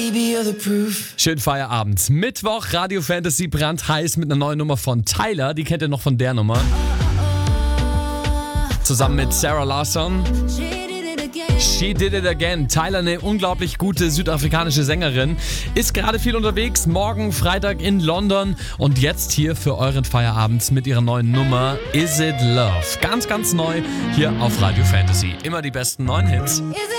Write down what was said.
Schönen Feierabend. Mittwoch, Radio Fantasy brandheiß mit einer neuen Nummer von Tyler. Die kennt ihr noch von der Nummer. Zusammen mit Sarah Larsson. She Did It Again. Tyler, eine unglaublich gute südafrikanische Sängerin, ist gerade viel unterwegs. Morgen Freitag in London und jetzt hier für euren Feierabend mit ihrer neuen Nummer Is It Love. Ganz, ganz neu hier auf Radio Fantasy. Immer die besten neuen Hits.